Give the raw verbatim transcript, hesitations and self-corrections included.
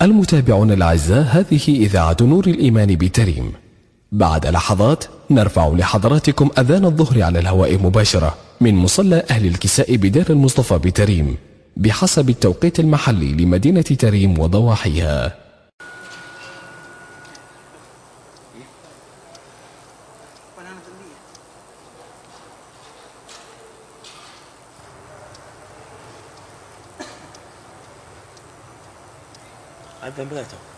المتابعون الأعزاء، هذه إذاعة نور الإيمان بتريم. بعد لحظات نرفع لحضراتكم أذان الظهر على الهواء مباشرة من مصلى أهل الكساء بدار المصطفى بتريم بحسب التوقيت المحلي لمدينة تريم وضواحيها. عدنا بدايته.